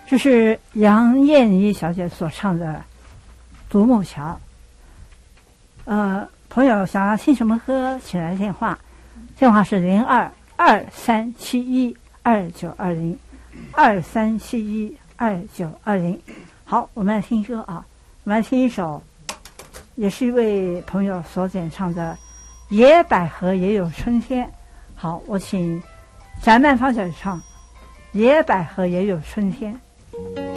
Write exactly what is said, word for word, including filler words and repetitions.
这是杨燕妮小姐所唱的《独木桥》。呃，朋友想要听什么歌，请来电话，电话是零二二三七一二九二零，二三七一二九二零。好，我们来听歌啊，我们来听一首，也是一位朋友所演唱的《野百合也有春天》。好，我请翟曼芳小姐唱《野百合也有春天》。